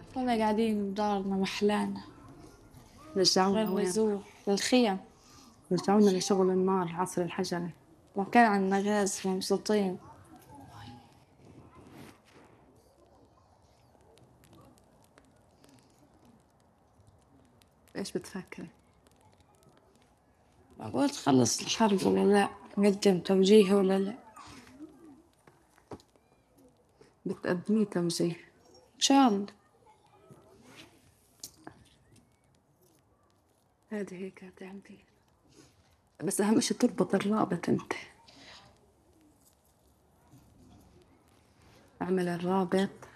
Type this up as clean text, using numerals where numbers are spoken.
والله قاعدين بدارنا محلانا. رجعونا وين؟ غرزوه للخيم. رجعونا لشغل النار عصر الحجري. وكان عندنا غاز مبسوطين. ايش بتفكري؟ بقول تخلص الحرب ولا لا، نقدم توجيه ولا لا. بتقدمي توجيه؟ إن شاء الله. هذه هيك هتعملي، بس أهم شي تربط الرابط. أنت اعمل الرابط